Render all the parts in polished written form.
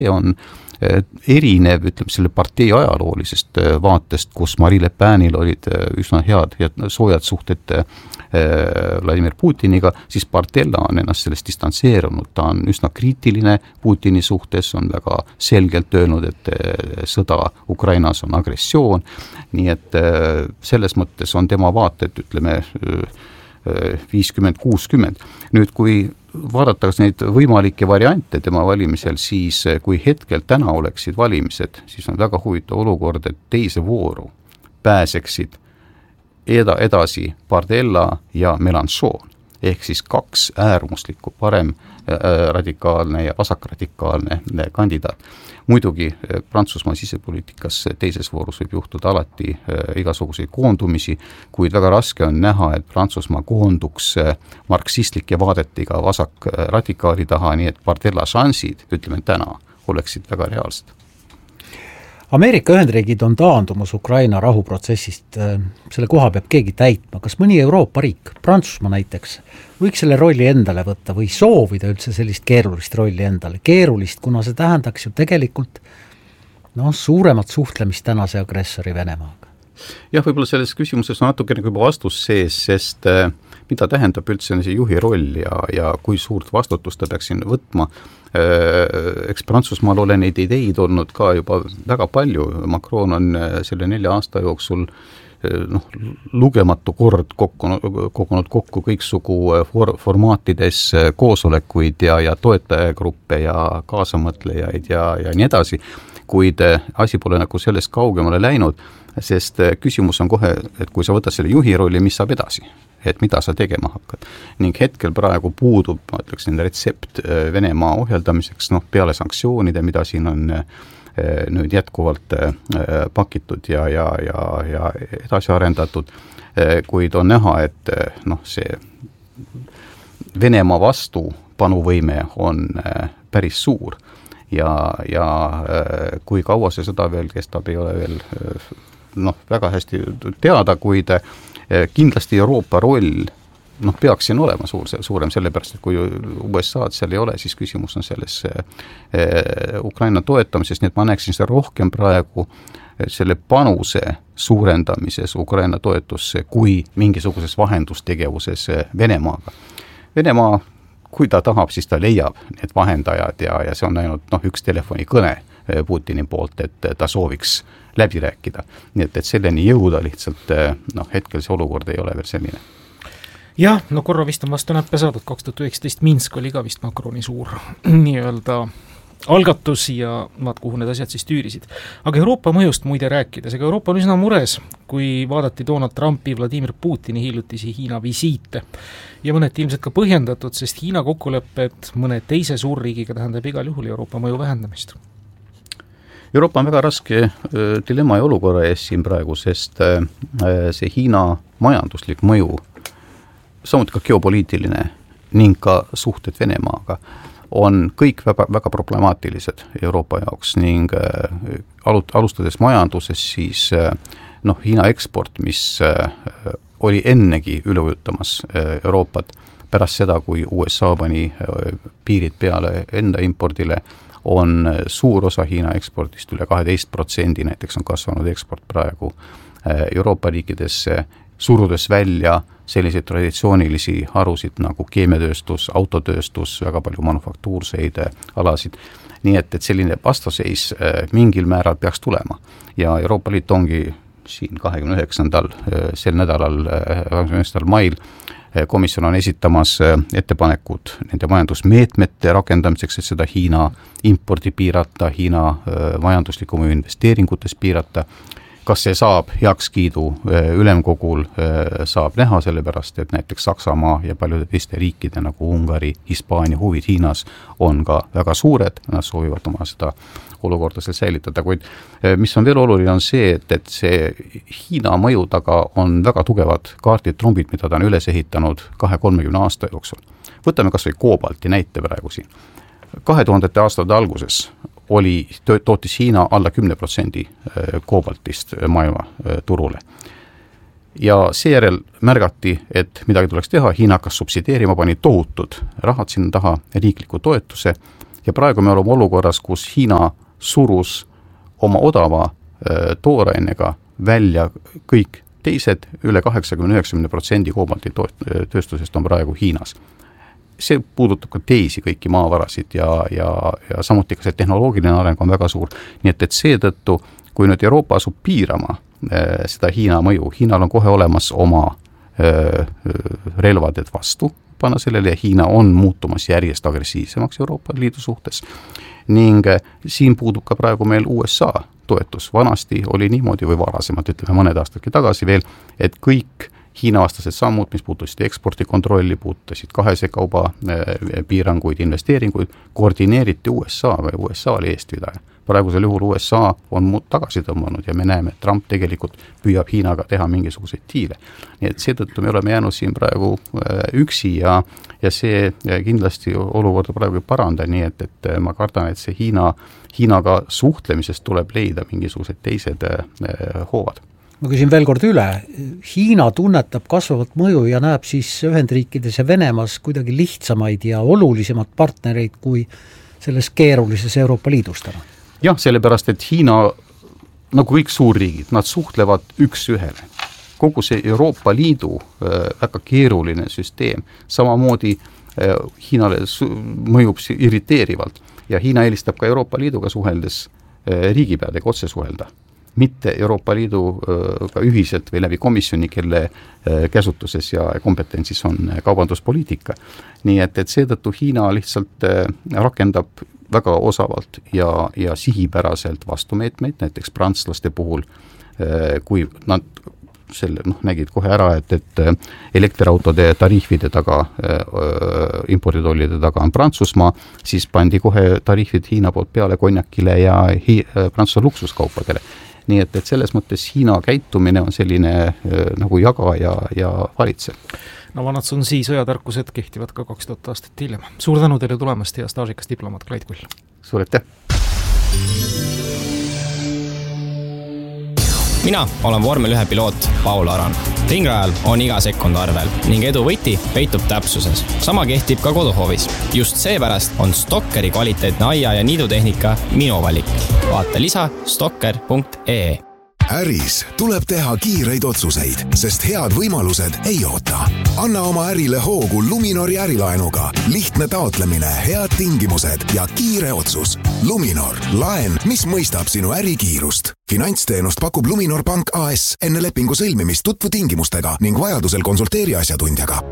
on erinev, ütleme, selle partei ajaloolisest vaatest, kus Marine Le Penil olid üsna head ja soojad suhted Vladimir Putiniga, siis Bardella on ennast sellest distantseerunud, ta on üsna kriitiline Putini suhtes, on väga selgelt öelnud, et sõda Ukrainas on agressioon, nii et selles mõttes on tema vaated, ütleme, 50-60. Nüüd, kui vaadatakse neid võimalikke variante tema valimisel, siis kui hetkel täna oleksid valimised, siis on väga huvitav olukord, et teise vooru pääseksid edasi Bardella ja Mélenchon, ehk siis kaks äärmuslikku, parem radikaalne ja vasakradikaalne kandidaat. Muidugi Prantsusmaa sisepoliitikas teises voorus võib juhtuda alati igasuguseid koondumisi, kuid väga raske on näha, et Prantsusmaa koonduks marksistlike vaadetega vasakradikaali taha, nii et Bardella šansid, ütleme täna, oleksid väga reaalsed. Ameerika Ühendriigid on taandumus Ukraina rahuprotsessist, selle koha peab keegi täitma. Kas mõni Euroopa riik, Prantsusmaa näiteks, võiks selle rolli endale võtta või soovida üldse sellist keerulist rolli endale? Keerulist, kuna see tähendaks ju tegelikult suuremat suhtlemist tänase agressori Venemaaga. Jah, võib-olla selles küsimuses on natuke juba vastus sees, sest mida tähendab üldse see juhi roll ja kui suurt vastutust ta peaks siin võtma. Eks Prantsusmaal ole neid ideid olnud ka juba väga palju. Macron on selle 4 aasta jooksul lugematu kord kogunud kokku kõiksugu formaatides koosolekuid ja toetajagruppe ja kaasamõtlejaid ja nii edasi, kuid asi pole nagu sellest kaugemale läinud, sest küsimus on kohe, et kui sa võtad selle juhi rolli, mis saab edasi, et mida sa tegema hakkad. Ning hetkel praegu puudub, ma ütleksin, retsept Venemaa ohjeldamiseks, peale sanktsioonide, mida siin on nüüd jätkuvalt pakitud ja edasi arendatud, kuid on näha, et see Venemaa vastupanuvõime on päris suur ja kui kaua see sõda veel kestab, ei ole veel väga hästi teada, kuid kindlasti Euroopa roll peaks siin olema suurem, sellepärast, et kui USA-d seal ei ole, siis küsimus on selles Ukraina toetamises, nii et ma näeksin seda rohkem praegu selle panuse suurendamises Ukraina toetusse kui mingisuguses vahendustegevuses Venemaaga. Venemaa, kui ta tahab, siis ta leiab need vahendajad ja see on ainult üks telefonikõne Putini poolt, et ta sooviks läbi rääkida. Nii et selleni jõuda lihtsalt, hetkel see olukord ei ole veel selline. Jah, korra vist on vastu näppe saadud, 2019 Minsk oli ka vist Macroni suur nii-öelda algatus ja kuhu need asjad siis tüürisid. Aga Euroopa mõjust muide rääkides, ega Euroopa on üsna mures, kui vaadati Donald Trumpi, Vladimir Putini hiljutisi Hiina visiite. Ja mõneti ilmselt ka põhjendatud, sest Hiina kokkulepped mõne teise suurriigiga tähendab igal juhul Euroopa mõju vähendamist. Euroopa on väga raske dilemma ja olukorra ees siin praegu, sest see Hiina majanduslik mõju, samuti ka geopoliitiline ning ka suhted Venemaaga on kõik väga problemaatilised Euroopa jaoks ning alustades majanduses siis Hiina eksport, mis oli ennegi ülevõjutamas Euroopat pärast seda, kui USA pani piirid peale enda impordile, on suur osa Hiina ekspordist, üle 12% näiteks on kasvanud eksport praegu Euroopa riikidesse, surudes välja selliseid traditsioonilisi harusid nagu keemiatööstus, autotööstus, väga palju manufaktuurseid alasid. Nii et selline vastaseis mingil määral peaks tulema. Ja Euroopa Liit ongi siin 29. sel nädalal, 29. mail, komisjon on esitamas ettepanekud nende majandusmeetmete rakendamiseks, et seda Hiina impordi piirata, Hiina majandusliku mõju investeeringutes piirata. Kas see saab heakskiidu ülemkogul, saab näha sellepärast, et näiteks Saksamaa ja paljude teiste riikide nagu Ungari, Hispaania huvid Hiinas on ka väga suured, nad soovivad oma seda olukorda seal säilitada, kuid mis on veel oluline on see, et see Hiina mõju taga on väga tugevad kaardid, trombid, mida ta on üles ehitanud 20-30 aasta jooksul. Võtame kas või koobalti näite praegu siin. 2000. aastate alguses tootis Hiina alla 10% koobaltist maailma turule. Ja seejärel märgati, et midagi tuleks teha, Hiina hakkas subsideerima, pani tohutud rahad sinna taha, riikliku toetuse Ja praegu me oleme olukorras, kus Hiina surus oma odava toorainega välja kõik teised, üle 80-90% koobaltitööstusest on praegu Hiinas. See puudutab ka teisi kõiki maavarasid ja samuti ka see tehnoloogiline areng on väga suur. Nii et seetõttu, kui nüüd Euroopa asub piirama seda Hiina mõju, Hiinal on kohe olemas oma relvaded vastu panna sellele ja Hiina on muutumas järjest agressiivsemaks Euroopa Liidu suhtes. Ning siin puudub ka praegu meil USA toetus. Vanasti oli niimoodi või varasemalt, ütleme mõned aastadki tagasi veel, et kõik Hiina-vastased sammud, mis puutusid ekspordikontrolli, puutasid kahese kauba piiranguid, investeeringuid, koordineeriti USA-ga ja USA oli eestvidaja. Praegusel juhul USA on muud tagasi tõmmanud ja me näeme, et Trump tegelikult püüab Hiinaga teha mingisuguseid diile. Nii et seetõttu me oleme jäänud siin praegu üksi ja see kindlasti olukorda praegu ei paranda, nii et ma kardan, et see Hiinaga suhtlemisest tuleb leida mingisugused teised hoovad. Ma küsin veel kord üle, Hiina tunnetab kasvavat mõju ja näeb siis Ühendriikides ja Venemaas kuidagi lihtsamaid ja olulisemad partnereid kui selles keerulises Euroopa Liidus täna. Jah, sellepärast, et Hiina, nagu kõik suurriigid, nad suhtlevad üks ühele. Kogu see Euroopa Liidu väga keeruline süsteem, samamoodi Hiinale mõjub irriteerivalt ja Hiina eelistab ka Euroopa Liiduga suheldes riigipeadega otse suhelda. Mitte Euroopa Liiduga ühiselt või läbi komisjoni, kelle käsutuses ja kompetentsis on kaubanduspoliitika. Nii et seetõttu Hiina lihtsalt rakendab väga osavalt ja sihipäraselt vastumeetmeid, näiteks prantslaste puhul, kui nad nägid kohe ära, et elektriautode tariifide taga, imporditollide taga on Prantsusmaa, siis pandi kohe tariifid Hiina poolt peale konjakile ja Prantsuse luksuskaupadele. Nii et selles mõttes Hiina käitumine on selline nagu jaga ja valitse. No vanad sun sõjatarkused kehtivad ka 2000 aastat hiljem. Suur tänu teile tulemast ja staažikas diplomaat Klait Kull. Suur aitäh! Mina olen vormel 1 piloot Paul Aran. Ringrajal on iga sekund arvel ning edu võti peitub täpsuses. Sama kehtib ka koduhoovis. Just seepärast on Stokkeri kvaliteetne aia- ja niidutehnika minu valik. Vaata lisa stokker.ee. Äris tuleb teha kiireid otsuseid, sest head võimalused ei oota. Anna oma ärile hoogu Luminori ärilaenuga. Lihtne taotlemine, head tingimused ja kiire otsus. Luminor, laen, mis mõistab sinu ärikiirust. Finantsteenust pakub Luminor Pank AS. Enne lepingu sõlmimist tutvu tingimustega ning vajadusel konsulteeri asjatundjaga.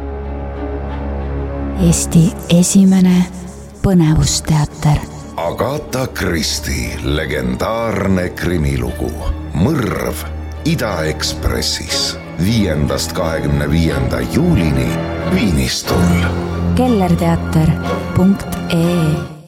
Eesti esimene põnevusteater. Agatha Christie legendaarne krimilugu Mõrv Ida-Ekspressis 5.–25. juulini Viinistul. kellerteater.ee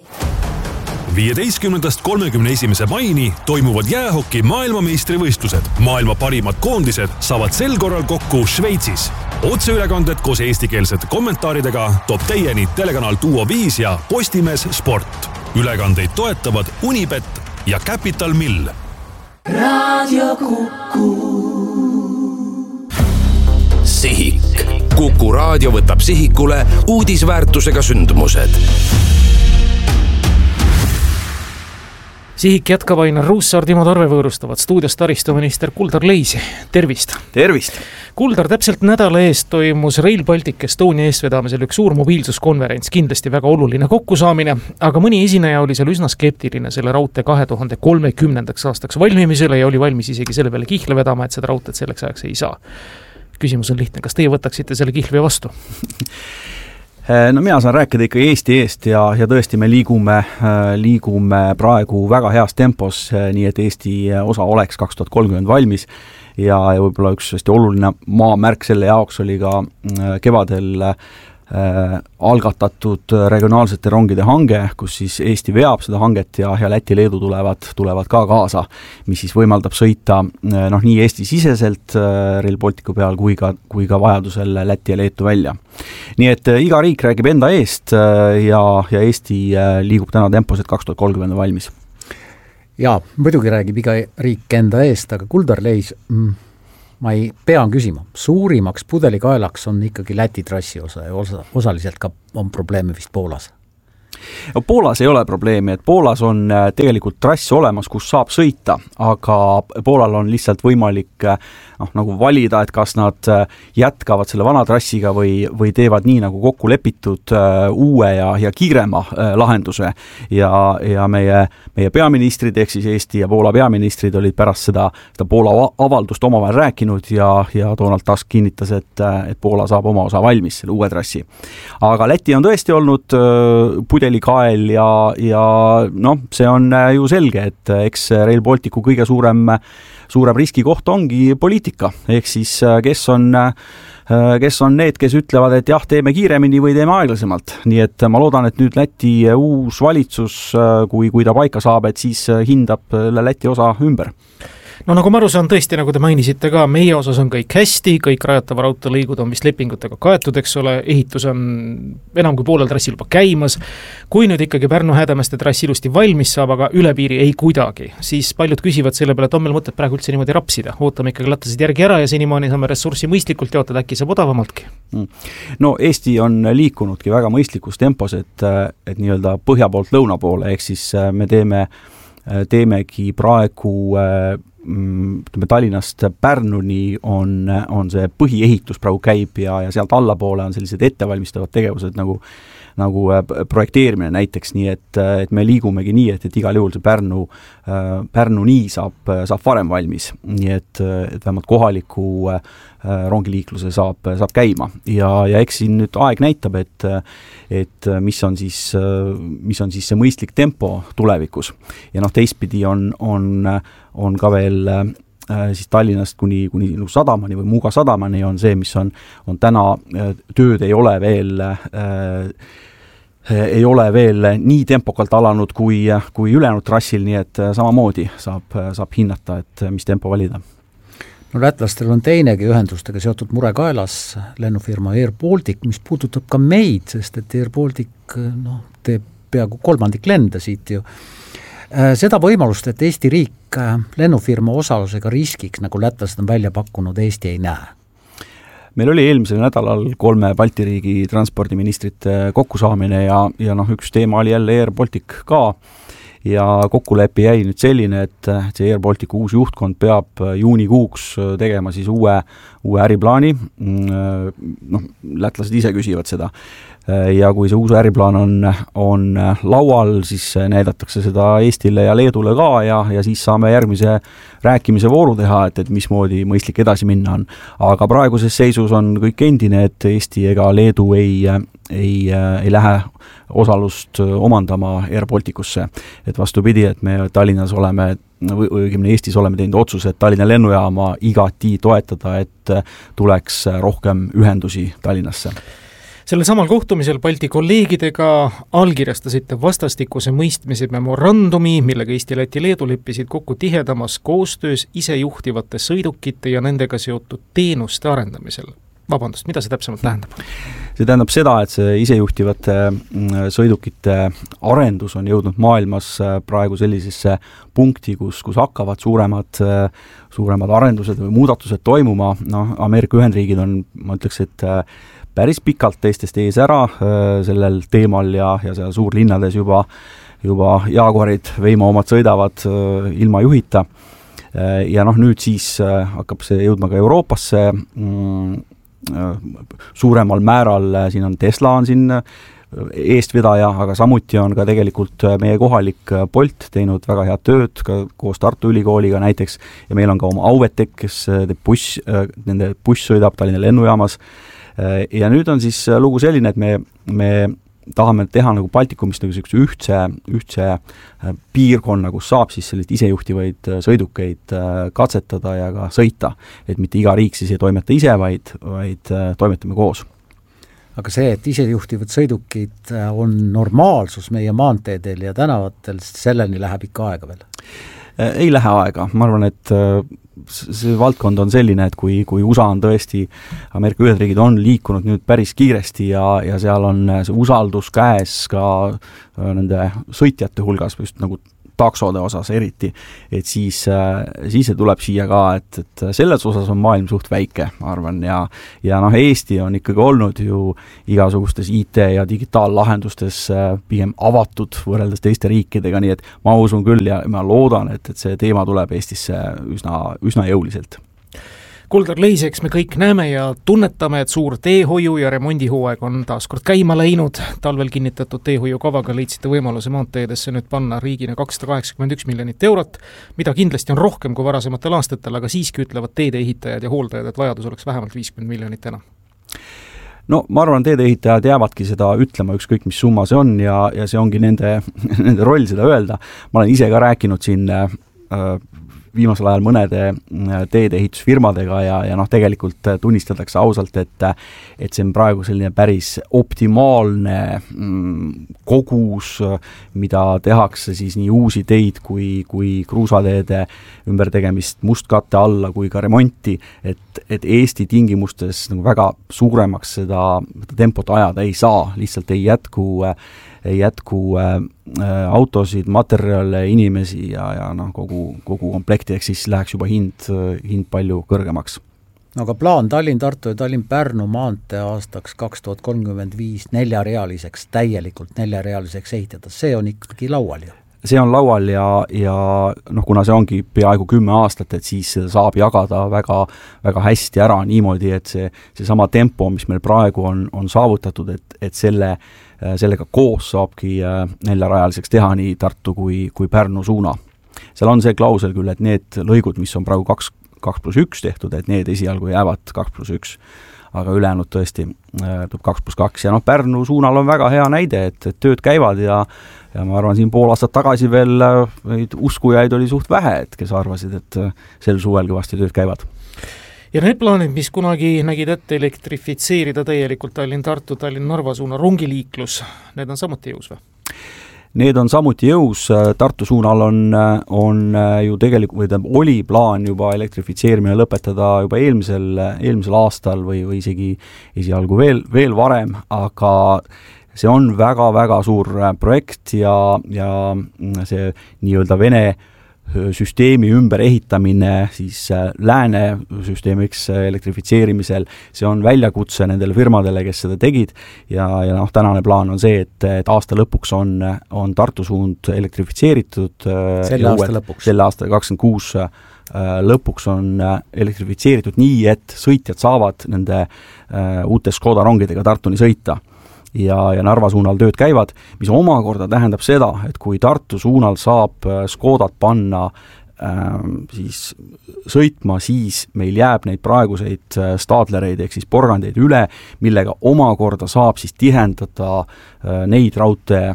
15.–31. maini toimuvad jäähoki maailmameistrivõistlused. Maailma parimad koondised saavad sel korral kokku Šveitsis. Otseülekanded koos eestikeelsete kommentaaridega toob teieni telekanal Duo 5 ja Postimees Sport. Ülekandeid toetavad Unibet ja Capital Mill. Radio Kuku. Sihik. Kuku raadio võtab sihikule uudisväärtusega sündmused. Sihik jätkab Ainar Ruussaar, Timo Tarve võõrustavad stuudios taristuminister Kuldar Leisi. Tervist! Tervist! Kuldar, täpselt nädala eest toimus Rail Baltic Estonia eestvedamisel üks suur mobiilsuskonverents, kindlasti väga oluline kokkusaamine, aga mõni esineja oli seal üsna skeptiline selle raudtee 2030. aastaks valmimisele ja oli valmis isegi selle peale kihla vedama, et seda raudteed selleks ajaks ei saa. Küsimus on lihtne, kas teie võtaksite selle kihli vastu? No mina saan rääkida ikka Eesti eest ja tõesti me liigume praegu väga heas tempos, nii et Eesti osa oleks 2030 valmis ja võib-olla üks hästi oluline maamärk selle jaoks oli ka kevadel algatatud regionaalsete rongide hange, kus siis Eesti veab seda hanget ja Läti Leedu tulevad ka kaasa, mis siis võimaldab sõita nii Eesti siseselt Rail Balticu peal kui ka vajadusel Läti ja Leetu välja. Nii et iga riik räägib enda eest ja Eesti liigub täna tempos, et 2030 valmis. Jaa, muidugi räägib iga riik enda eest, aga Kuldar Leis, ma pean küsima, suurimaks pudelikaelaks on ikkagi Läti trassi osa ja osaliselt ka on probleeme vist Poolas. Poolas ei ole probleemi, et Poolas on tegelikult trass olemas, kus saab sõita, aga Poolal on lihtsalt võimalik nagu valida, et kas nad jätkavad selle vana trassiga või teevad nii nagu kokku lepitud uue ja kiirema lahenduse ja meie peaministrid ehk siis Eesti ja Poola peaministrid olid pärast seda Poola avaldust omavahel rääkinud ja Donald Tusk kinnitas, et Poola saab oma osa valmis selle uue trassi. Aga Läti on tõesti olnud pudelikael ja see on ju selge, et eks Rail Balticu kõige suurem riskikoht ongi poliitika, ehk siis kes on need, kes ütlevad, et jah, teeme kiiremini või teeme aeglasemalt. Nii et ma loodan, et nüüd Läti uus valitsus, kui ta paika saab, et siis hindab Läti osa ümber. No nagu ma aru saan, tõesti, nagu te mainisite ka, meie osas on kõik hästi, kõik rajatava raudteelõigud on vist lepingutega kaetud, eks ole, ehitus on enam kui poolel trassil juba käimas. Kui nüüd ikkagi Pärnu-Häädemäste trass ilusti valmis saab, aga üle piiri ei kuidagi, siis paljud küsivad selle peale, et on meil mõtet praegu üldse niimoodi rapsida. Ootame ikkagi lattased järgi ära ja senimaani saame ressurssi mõistlikult jaotada, äkki saab odavamaltki. No Eesti on liikunudki väga mõistlikus tempos, et nii-öelda põhja poolt lõuna poole, ehk siis me teemegi praegu Tallinnast Pärnuni on see põhiehitus praegu käib ja sealt allapoole on sellised ettevalmistavad tegevused nagu projekteerimine näiteks, nii et me liigumegi nii, et igal juhul see Pärnu nii saab varem valmis, nii et vähemalt kohaliku rongiliikluse saab käima ja eks siin nüüd aeg näitab, et mis on siis see mõistlik tempo tulevikus ja teistpidi on ka veel siis Tallinnast kuni sadamani või Muuga sadamani on see, mis on täna tööd ei ole veel nii tempokalt alanud kui ülejäänud trassil, nii et samamoodi saab hinnata, et mis tempo valida. No lätlastel on teinegi ühendustega seotud mure kaelas, lennufirma Air Baltic, mis puudutab ka meid, sest et Air Baltic teeb peaaegu 3% lende siit ju. Seda võimalust, et Eesti riik lennufirma osalusega riskiks, nagu lätlased on välja pakkunud, Eesti ei näe. Meil oli eelmisel nädalal 3 Balti riigi transpordiministrite kokkusaamine ja üks teema oli jälle Air Baltic ka ja kokkulepe jäi nüüd selline, et see Air Balticu uus juhtkond peab juunikuuks tegema siis uue äriplaani. Lätlased ise küsivad seda. Ja kui see uus äriplaan on laual, siis näidatakse seda Eestile ja Leedule ka ja siis saame järgmise rääkimise vooru teha, et mismoodi mõistlik edasi minna on. Aga praeguses seisus on kõik endine, et Eesti ega Leedu ei lähe osalust omandama Air Balticusse. Et vastupidi, et me Tallinnas oleme või Eestis oleme teinud otsuse, et Tallinna lennujaama igati toetada, et tuleks rohkem ühendusi Tallinnasse. Sellel samal kohtumisel Balti kolleegidega allkirjastasite vastastikuse mõistmise memorandumi, millega Eesti, Läti, Leedu leppisid kokku tihedamas koostöös isejuhtivate sõidukite ja nendega seotud teenuste arendamisel. Vabandust, mida see täpsemalt tähendab? See tähendab seda, et see isejuhtivate sõidukite arendus on jõudnud maailmas praegu sellisesse punkti, kus hakkavad suuremad arendused või muudatused toimuma. Ameerika Ühendriigid on, ma ütleks, et päris pikalt teistest ees ära sellel teemal ja seal suurlinnades juba Jaguarid, Waymo omad sõidavad ilma juhita. Ja nüüd siis hakkab see jõudma ka Euroopasse suuremal määral, siin on Tesla on siin eestvedaja, aga samuti on ka tegelikult meie kohalik Bolt teinud väga head tööd, ka koos Tartu Ülikooliga näiteks, ja meil on ka oma Auvetek, kes nende buss sõidab Tallinna lennujaamas. Ja nüüd on siis lugu selline, et me tahame teha nagu Baltikumist nagu ühtse piirkonna, kus saab siis sellist isejuhtivaid sõidukeid katsetada ja ka sõita, et mitte iga riik siis ei toimeta ise, vaid toimetame koos. Aga see, et isejuhtivad sõidukid on normaalsus meie maanteedel ja tänavatel, selleni läheb ikka aega veel? Ei lähe aega, ma arvan, et see valdkond on selline, et kui USA on tõesti, Ameerika Ühendriigid on liikunud nüüd päris kiiresti ja seal on see usaldus käes ka nende sõitjate hulgas, just nagu taksode osas eriti, et siis see tuleb siia ka, et selles osas on maailm suht väike, ma arvan, ja Eesti on ikkagi olnud ju igasugustes IT ja digitaallahendustes pigem avatud võrreldes teiste riikidega, nii et ma usun küll ja ma loodan, et see teema tuleb Eestisse üsna jõuliselt. Kuldar Leiseks me kõik näeme ja tunnetame, et suur teehoiu ja remondihooaeg on taas kord käima läinud. Talvel kinnitatud teehoiukavaga leidsite võimaluse maanteedesse nüüd panna riigina 281 miljonit eurot, mida kindlasti on rohkem kui varasematel aastatel, aga siiski ütlevad teedeehitajad ja hooldajad, et vajadus oleks vähemalt 50 miljonit enam. No ma arvan, teedeehitajad jäävadki seda ütlema, ükskõik mis summa see on ja see ongi nende roll seda öelda. Ma olen ise ka rääkinud siin viimasel ajal mõnede teedeehitusfirmadega ja tegelikult tunnistatakse ausalt, et see on praegu selline päris optimaalne kogus, mida tehakse siis nii uusi teid kui kruusateede ümbertegemist mustkatte alla kui ka remonti, et Eesti tingimustes nagu väga suuremaks seda tempot ajada ei saa, lihtsalt ei jätku autosid, materjale, inimesi ja kogu komplekti, ehk siis läheks juba hind palju kõrgemaks. No aga plaan Tallinn-Tartu ja Tallinn-Pärnu maantee aastaks 2035 täielikult neljarealiseks ehitada, see on ikkagi laual ju? See on laual ja kuna see ongi peaaegu 10 aastat, et siis seda saab jagada väga, väga hästi ära niimoodi, et see sama tempo, mis meil praegu on saavutatud, et sellega koos saabki neljarajaliseks teha nii Tartu kui Pärnu suuna. Seal on see klausel küll, et need lõigud, mis on praegu 2+1 tehtud, et need esialgu jäävad 2+1, aga ülejäänud tõesti tuleb 2+2 ja Pärnu suunal on väga hea näide, et tööd käivad ja ma arvan, siin pool aastat tagasi veel uskujaid oli suht vähe, et kes arvasid, et sel suvel kõvasti tööd käivad. Ja need plaanid, mis kunagi nägid ette elektrifitseerida täielikult Tallinn-Tartu, Tallinn-Narva suuna rongiliiklus, need on samuti jõus või? Need on samuti jõus, Tartu suunal on ju tegelikult, oli plaan juba elektrifitseerimine lõpetada juba eelmisel aastal või isegi esialgu veel varem, aga see on väga-väga suur projekt ja see nii-öelda Vene süsteemi ümberehitamine siis lääne süsteemiks elektrifitseerimisel, see on väljakutse nendele firmadele, kes seda tegid ja tänane plaan on see, et aasta lõpuks on Tartu suund elektrifitseeritud selle aasta 26 lõpuks on elektrifitseeritud nii, et sõitjad saavad nende uute Škoda rongidega Tartuni sõita. Ja Narva suunal tööd käivad, mis omakorda tähendab seda, et kui Tartu suunal saab Škodat panna siis sõitma, siis meil jääb neid praeguseid staadlereid ehk siis porgandeid üle, millega omakorda saab siis tihendada neid raudtee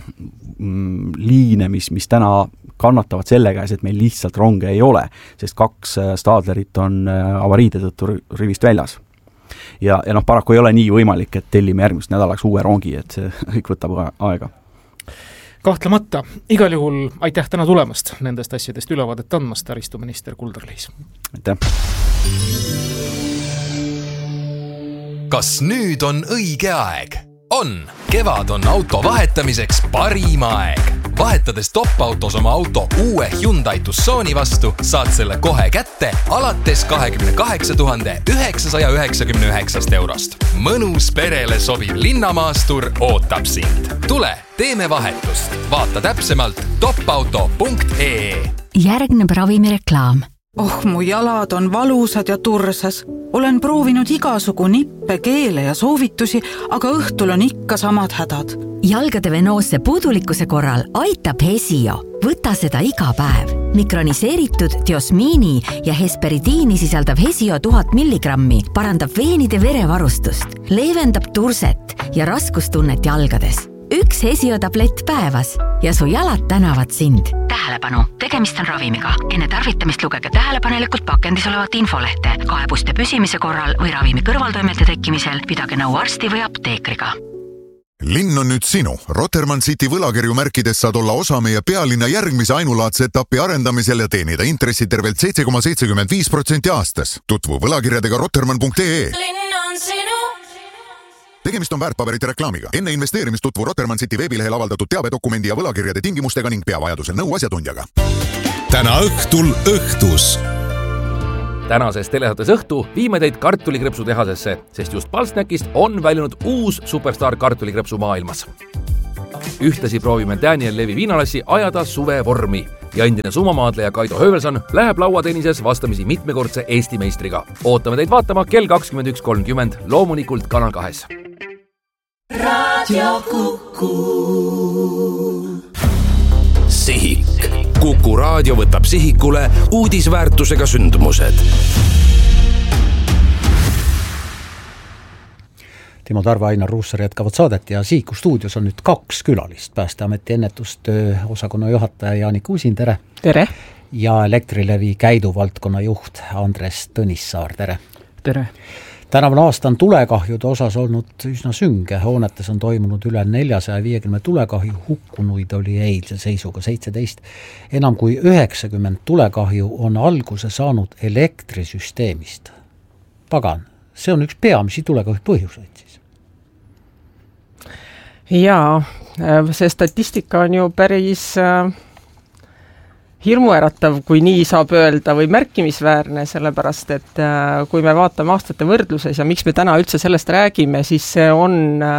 liine, mis täna kannatavad selle käes, et meil lihtsalt ronge ei ole, sest 2 staadlerit on avariide tõttu rivist väljas. Ja paraku ei ole nii võimalik, et tellime järgmist nädalaks uue rongi, et see kõik võtab aega. Kahtlemata. Igal juhul aitäh täna tulemast nendest asjadest ülevaadet andmast, taristuminister Kuldar Leis. Aitäh. Kas nüüd on õige aeg? On! Kevad on auto vahetamiseks parim aeg. Vahetades top-autos oma auto uue Hyundai Tucsoni vastu, saad selle kohe kätte alates 28 999 eurost. Mõnus perele sobiv linnamaastur ootab sind. Tule, teeme vahetust. Vaata täpsemalt topauto.ee. Järgneb ravimireklaam. Mu jalad on valusad ja tursas. Olen proovinud igasugu nippe, keele ja soovitusi, aga õhtul on ikka samad hädad. Jalgade venoosse puudulikkuse korral aitab Hesio. Võta seda iga päev. Mikroniseeritud diosmiini ja hesperidiini sisaldav Hesio 1000 milligrammi parandab veenide verevarustust, leevendab turset ja raskustunnet jalgades. 1 Hesio tablett päevas ja su jalad tänavad sind. Tähelepanu, tegemist on ravimiga. Enne tarvitamist lugege tähelepanelikult pakendis olevat infolehte. Kaebuste püsimise korral või ravimi kõrvaltoimete tekkimisel pidage nõu arsti või apteekriga. Linn on nüüd sinu. Rotermann City võlakirju märkides saad olla osa meie pealinna järgmise ainulaadse etapi arendamisel ja teenida intressi tervelt 7,75% aastas. Tutvu võlakirjadega rotermann.ee. Linn on sinu. tegemist on väärtpaberite reklaamiga. Enne investeerimist tutvu Rotermann City veebilehel avaldatud teabedokumendi ja võlakirjade tingimustega ning pea vajadusel nõu asjatundjaga. Täna õhtul õhtus. Tänases telesaates õhtu viime teid kartulikrõpsu tehasesse, sest just Palsnäkist on väljunud uus superstar kartulikrõpsu maailmas. Ühtlasi proovime Daniel Levi viinalassi ajada suve vormi ja endine sumamaadleja Kaido Hövelson läheb lauatennises vastamisi mitmekordse Eesti meistriga. Ootame teid vaatama kell 21.30 loomulikult Kanal 2. Radio Kuku. Sihik. Kuku raadio võtab sihikule uudisväärtusega sündmused. Timo Tarve, Ainar Ruussaar jätkavad saadet ja Sihiku stuudios on nüüd 2 külalist. Päästeameti ennetustöö osakonna juhataja Jaanik Uusin, tere! Tere! Ja Elektrilevi käiduvaldkonna juht Andres Tõnissaar, tere! Tere! Tänavune aasta on tulekahjude osas olnud üsna sünge. Hoonetes on toimunud üle 450 tulekahju, hukkunuid oli eilse seisuga 17. Enam kui 90 tulekahju on alguse saanud elektrisüsteemist. Pagan, see on üks peamisi tulekahju põhjuseid siis. Jaa, see statistika on ju päris hirmuäratav, kui nii saab öelda, või märkimisväärne, sellepärast, et kui me vaatame aastate võrdluses ja miks me täna üldse sellest räägime, siis see on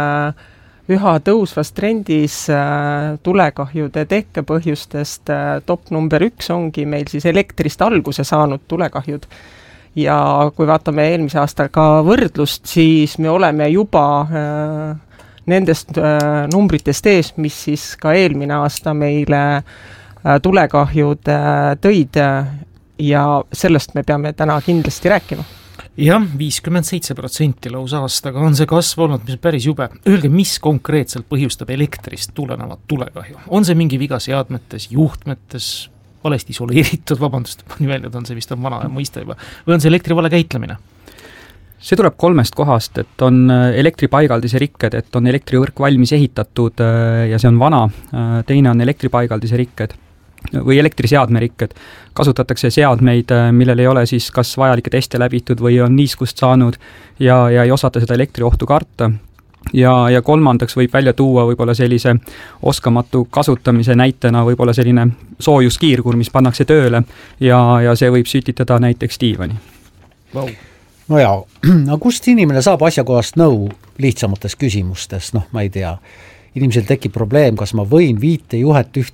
üha tõusvas trendis tulekahjude tekkepõhjustest. Top number 1 ongi meil siis elektrist alguse saanud tulekahjud. Ja kui vaatame eelmise aastal ka võrdlust, siis me oleme juba nendest numbritest ees, mis siis ka eelmine aasta meile tulekahjud tõid ja sellest me peame täna kindlasti rääkima. Jah, 57% lausa aastaga on see kasv olnud, mis on päris jube. Öelge, mis konkreetselt põhjustab elektrist tulenevat tulekahju? On see mingi viga seadmetes, juhtmetes, valesti isoleeritud, vabandust, nii välja, on see vist on vana mõista juba, või on see elektri vale käitlemine? See tuleb 3 kohast, et on elektripaigaldise rikked, et on elektrivõrk valmis ehitatud ja see on vana, teine on elektripaigaldise rikked või elektriseadme rikked. Kasutatakse seadmeid, millel ei ole siis kas vajalikke teste läbitud või on niiskust saanud ja ei osata seda elektriohtu karta. Ja kolmandaks võib välja tuua võib-olla sellise oskamatu kasutamise näitena võib-olla selline soojuskiirgur, mis pannakse tööle ja see võib sütitada näiteks diivani. Wow. No jaa, no kust inimene saab asjakohast nõu lihtsamates küsimustes, noh ma ei tea, inimesel tekib probleem, kas ma võin 5 juhet ühte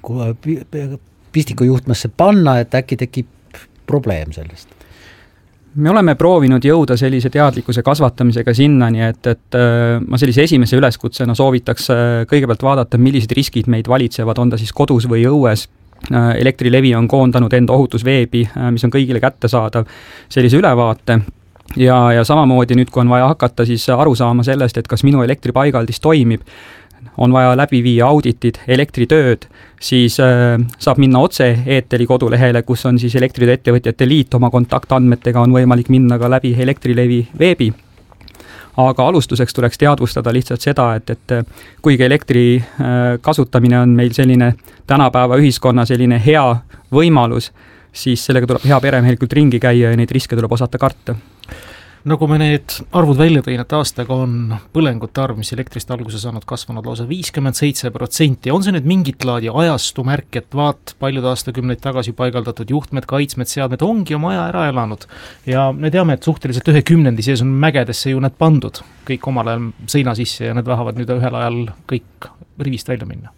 pistikujuhtmesse panna, et äkki tekib probleem sellest? Me oleme proovinud jõuda sellise teadlikkuse kasvatamisega sinnani, et ma sellise esimese üleskutsena soovitaks kõigepealt vaadata, millised riskid meid valitsevad, on ta siis kodus või õues. Elektrilevi on koondanud enda ohutusveebi, mis on kõigile kättesaadav, sellise ülevaate ja samamoodi nüüd, kui on vaja hakata siis aru saama sellest, et kas minu elektripaigaldis toimib, on vaja läbi viia auditid, elektritööd, siis saab minna otse EETEL-i kodulehele, kus on siis Elektritööettevõtjate Liit oma kontaktandmetega, on võimalik minna ka läbi Elektrilevi veebi. Aga alustuseks tuleks teadvustada lihtsalt seda, et kuigi elektri kasutamine on meil selline tänapäeva ühiskonna selline hea võimalus, siis sellega tuleb hea peremehelikult ringi käia ja neid riske tuleb osata karta. Nagu me need arvud välja tõin, et aastaga on põlengute arv, mis elektrist alguse saanud, kasvanud lausa 57%. On see nüüd mingit laadi ajastu märk, et vaat paljud aastakümneid tagasi paigaldatud juhtmed, kaitsmed, seadmed ongi oma aja ära elanud. Ja me teame, et suhteliselt 1/10 sees on mägedesse ju need pandud kõik omal ajal seina sisse ja need vähavad nüüd ühel ajal kõik rivist välja minna.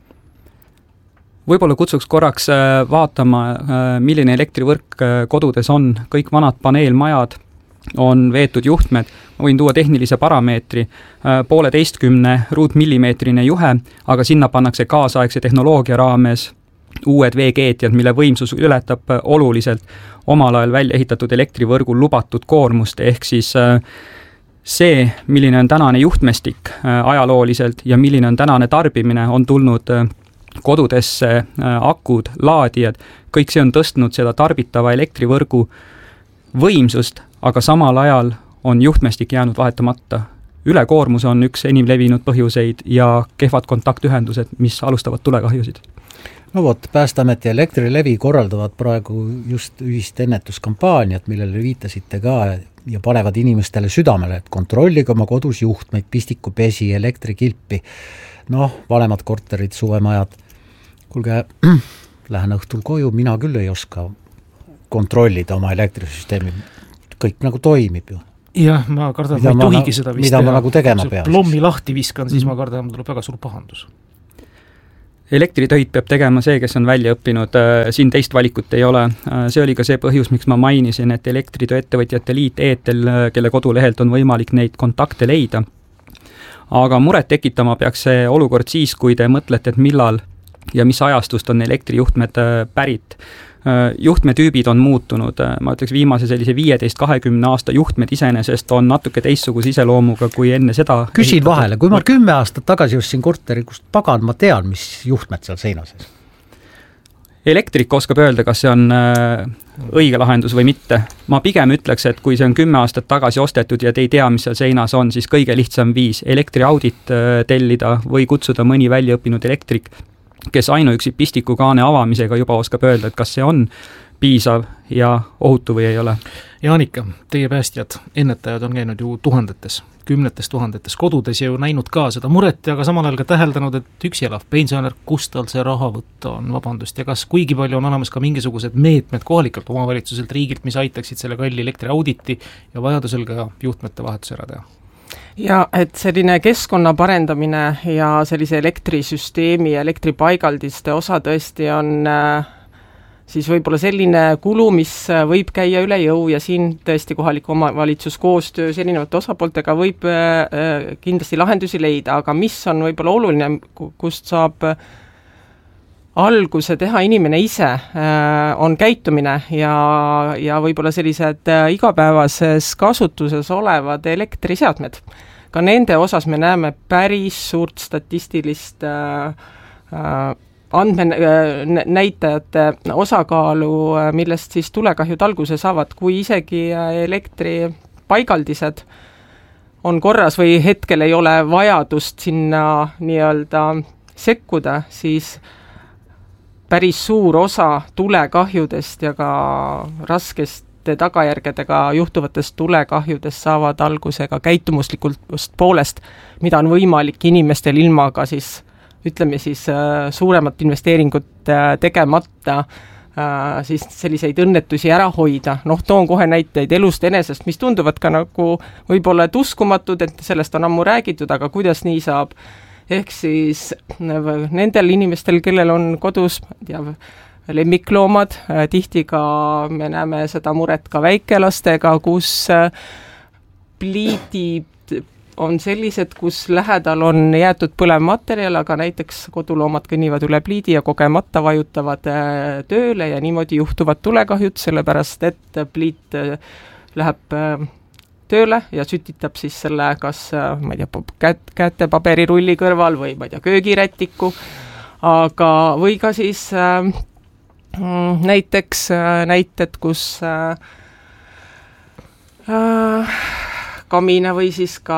Võib-olla kutsuks korraks vaatama, milline elektrivõrk kodudes on, kõik vanad paneelmajad, on veetud juhtmed, ma võin tuua tehnilise parameetri, 1,5 ruutmillimeetrine juhe, aga sinna pannakse kaasaegse tehnoloogia raames uued veekeetjad, mille võimsus ületab oluliselt omal ajal välja ehitatud elektrivõrgul lubatud koormust, ehk siis see, milline on tänane juhtmestik ajalooliselt ja milline on tänane tarbimine, on tulnud kodudesse akud, laadijad, kõik see on tõstnud seda tarbitava elektrivõrgu võimsust, aga samal ajal on juhtmestik jäänud vahetamata. Ülekoormus on üks enim levinud põhjuseid ja kehvad kontaktühendused, mis alustavad tulekahjusid. No vot, Päästeameti ja Elektrilevi korraldavad praegu just ühist ennetuskampaaniat, millele viitasite ka. ja panevad inimestele südamele, et kontrollige oma kodus juhtmeid, pistikupesi, elektrikilpi, vanemad korterid, suvemajad. Kuulge, lähen õhtul koju, mina küll ei oska kontrollida oma elektrisüsteemi. Kõik nagu toimib ju. Jah, ma kardan, ma ei tohigi seda vist teha. Mida ma nagu tegema pean? Plommi lahti viskan, siis ma kardan, mul tuleb väga suur pahandus. Elektritöid peab tegema see, kes on välja õppinud, siin teist valikut ei ole. See oli ka see põhjus, miks ma mainisin, et Elektritööettevõtjate Liit EETEL, kelle kodulehelt on võimalik neid kontakte leida. Aga muret tekitama peaks see olukord siis, kui te mõtlete, et millal ja mis ajastust on elektrijuhtmed pärit. Juhtmetüübid on muutunud, ma ütleks viimase sellise 15-20 aasta juhtmed iseenesest on natuke teistsuguse iseloomuga kui enne seda. Küsin vahele, kui ma 10 aastat tagasi ostsin korteri, kust pagan, ma tean, mis juhtmed seal seinas. Elektrik oskab öelda, kas see on õige lahendus või mitte. Ma pigem ütleks, et kui see on 10 aastat tagasi ostetud ja te ei tea, mis seal seinas on, siis kõige lihtsam viis elektriaudit tellida või kutsuda mõni väljaõppinud elektrik, kes ainuüksi pistikukaane avamisega juba oskab öelda, et kas see on piisav ja ohutu või ei ole. Jaanika, teie päästjad, ennetajad on käinud ju tuhandetes, 10 000 kodudes ja ju näinud ka seda muret, aga samal ajal ka täheldanud, et üksi elav pensionär, kust tal see raha võtta on, vabandust, ja kas kuigi palju on olemas ka mingisugused meetmed kohalikelt omavalitsuselt, riigilt, mis aitaksid selle kalli elektriauditi ja vajadusel ka juhtmete vahetus ära teha? Ja et selline keskkonna parendamine ja sellise elektrisüsteemi ja elektripaigaldiste osa tõesti on siis võib-olla selline kulu, mis võib käia üle jõu ja siin tõesti kohalik omavalitsus koostöös erinevate osapooltega võib kindlasti lahendusi leida, aga mis on võib-olla oluline, kust saab alguse teha inimene ise, on käitumine ja võib-olla sellised igapäevases kasutuses olevad elektriseadmed. Ka nende osas me näeme päris suurt statistilist näitajate osakaalu, millest siis tulekahjud alguse saavad, kui isegi elektripaigaldised on korras või hetkel ei ole vajadust sinna nii-öelda sekkuda, siis päris suur osa tulekahjudest ja ka raskest tagajärgedega juhtuvatest tulekahjudest saavad algusega käitumuslikust poolest, mida on võimalik inimestel ilma ka siis, ütleme siis suuremat investeeringut tegemata siis selliseid õnnetusi ära hoida. Toon kohe näiteid elust enesest, mis tunduvad ka nagu võib-olla uskumatud, et sellest on ammu räägitud, aga kuidas nii saab? Ehk siis nendel inimestel, kellel on kodus lemmikloomad, tihti ka me näeme seda muret ka väikelastega, kus pliidid on sellised, kus lähedal on jäetud põlev materjal, aga näiteks koduloomad kõnnivad üle pliidi ja kogemata vajutavad tööle ja niimoodi juhtuvad tulekahjud, sellepärast et pliit läheb tööle ja sütitab siis selle kas ma ei tea, kätepaberirulli kõrval või ma ei tea, köögirätiku, aga või ka siis näiteks näited, kus kamina või siis ka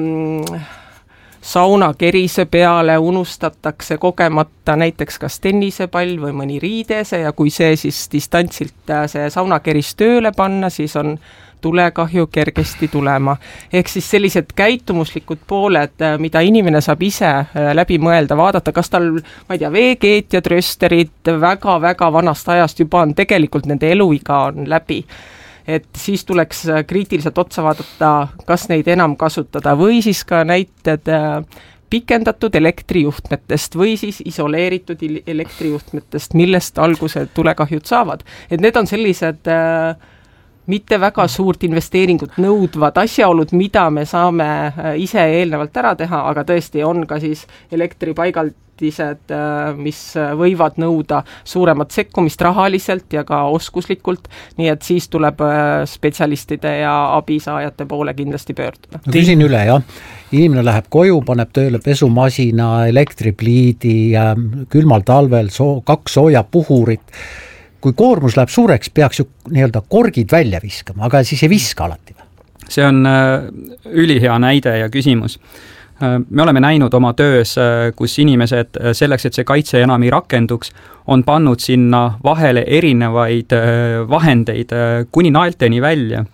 sauna kerise peale unustatakse kogemata näiteks kas tennisepall või mõni riidese ja kui see siis distantsilt see saunakeris tööle panna, siis on tulekahju kergesti tulema. Ehk siis sellised käitumuslikud pooled, mida inimene saab ise läbi mõelda, vaadata, kas tal, ma ei tea, veekeet ja trösterid väga-väga vanast ajast juba on, tegelikult nende eluiga on läbi. Et siis tuleks kriitiliselt otsa vaadata, kas neid enam kasutada või siis ka näited pikendatud elektrijuhtmetest või siis isoleeritud elektrijuhtmetest, millest alguse tulekahjud saavad. Et need on sellised mitte väga suurt investeeringut nõudvad asjaolud, mida me saame ise eelnevalt ära teha, aga tõesti on ka siis elektripaigaldised, mis võivad nõuda suuremat sekkumist rahaliselt ja ka oskuslikult, nii et siis tuleb spetsialistide ja abisaajate poole kindlasti pöörduda. No küsin üle, jah. Inimene läheb koju, paneb tööle pesumasina, elektripliidi, külmal talvel 2 soojapuhurit. Kui koormus läheb suureks, peaks ju nii-öelda korgid välja viskama, aga siis ei viska alati. See on ülihea näide ja küsimus. Me oleme näinud oma töös, kus inimesed selleks, et see kaitse enam ei rakenduks, on pannud sinna vahele erinevaid vahendeid kuni naelteni välja.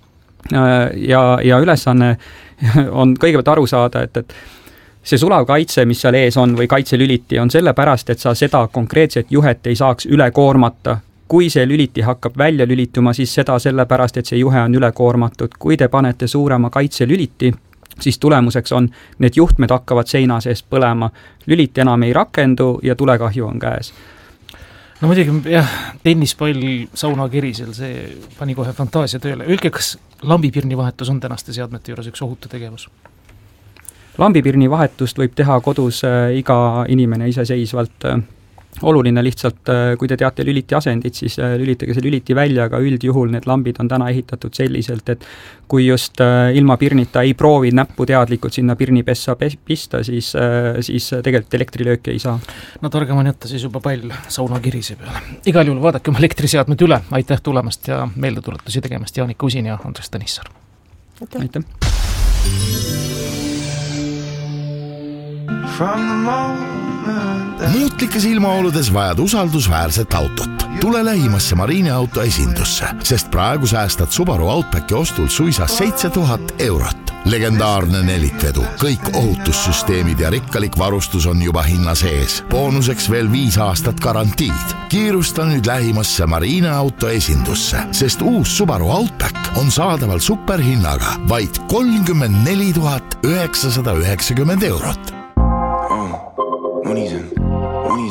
ja ülesanne on kõigepealt aru saada, et see sulav kaitse, mis seal ees on või kaitselüliti, on sellepärast, et sa seda konkreetset juhet ei saaks üle koormata. Kui see lüliti hakkab välja lülituma, siis seda sellepärast, et see juhe on üle koormatud. Kui te panete suurema kaitselüliti, siis tulemuseks on, need juhtmed hakkavad seina sees põlema. Lüliti enam ei rakendu ja tulekahju on käes. No muidugi, jah, tennispall saunakirisel, see pani kohe fantaasia tööle. Öelge, kas lambipirni vahetus on tänaste seadmete juures üks ohutu tegevus? Lambipirni vahetust võib teha kodus iga inimene iseseisvalt. Oluline lihtsalt, kui te teate lüliti asendit, siis lülitage see lüliti välja, aga üldjuhul need lambid on täna ehitatud selliselt, et kui just ilma pirnita ei proovi näppu teadlikult sinna pirnipessa pista, siis tegelikult elektrilööki ei saa. No targem on jätta siis juba pall saunakirise peale. Igal juhul vaadake oma elektriseadmed üle, aitäh tulemast ja meeldetuletusi tegemast Jaanika Usin ja Andres Tõnissaar. Aitäh. Muutlikes ilmaoludes vajad usaldusväärset autot. Tule lähimasse Marineauto esindusse, sest praegu säästad Subaru Outbacki ostul suisa 7000 eurot. Legendaarne nelitvedu, kõik ohutussüsteemid ja rikkalik varustus on juba hinna sees. Boonuseks veel 5 aastat garantiid. Kiirusta nüüd lähimasse Marineauto esindusse, sest uus Subaru Outback on saadaval superhinnaga vaid 34 990 eurot. Money's in.